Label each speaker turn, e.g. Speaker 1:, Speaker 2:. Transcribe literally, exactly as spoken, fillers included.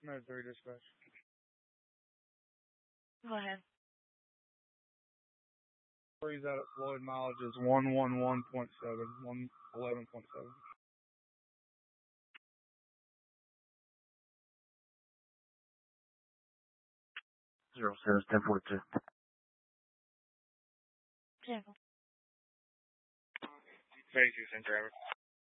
Speaker 1: No three dispatch.
Speaker 2: Go ahead.
Speaker 1: Freeze out at Floyd mileage is one one one point seven, one eleven point seven.
Speaker 3: Zero says ten forty-two.
Speaker 2: Yeah.
Speaker 1: Thank you, Saint Trevor.